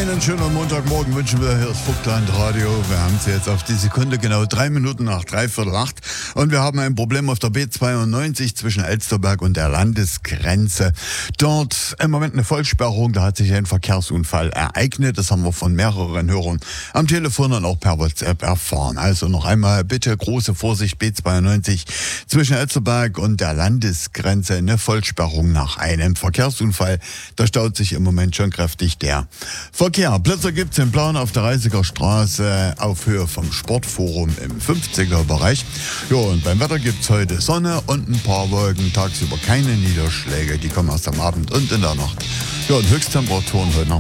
Einen schönen Montagmorgen wünschen wir hier das Vogtland Radio. Wir haben es jetzt auf die Sekunde genau 3 Minuten nach 7:45 und wir haben ein Problem auf der B92 zwischen Elsterberg und der Landesgrenze. Dort im Moment eine Vollsperrung, da hat sich ein Verkehrsunfall ereignet. Das haben wir von mehreren Hörern am Telefon und auch per WhatsApp erfahren. Also noch einmal bitte große Vorsicht, B92 zwischen Elsterberg und der Landesgrenze, eine Vollsperrung nach einem Verkehrsunfall. Da staut sich im Moment schon kräftig der Verkehr. Blitzer gibt's in Plan auf der Reisiger Straße auf Höhe vom Sportforum im 50er-Bereich. Ja, und beim Wetter gibt's heute Sonne und ein paar Wolken. Tagsüber keine Niederschläge. Die kommen erst am Abend und in der Nacht. Ja, und Höchsttemperaturen heute Nachmittag